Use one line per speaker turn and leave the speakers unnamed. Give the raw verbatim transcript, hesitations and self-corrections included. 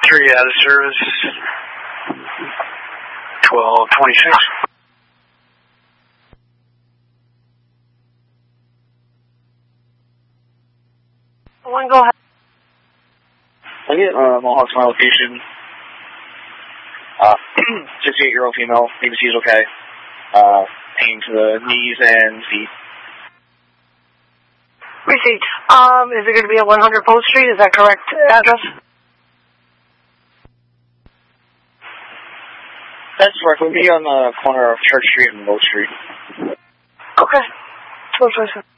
three out of service. twelve twenty-six.
One, go ahead.
I get uh, Mohawk's my location. Uh, sixty-eight-year-old female. A B C is okay. Uh, pain to the knees and feet.
Receipt. Um, is it going to be at one hundred Post Street? Is that correct address?
That's correct. We'll be on the corner of Church Street and Low Street.
Okay. twelve twenty-seven.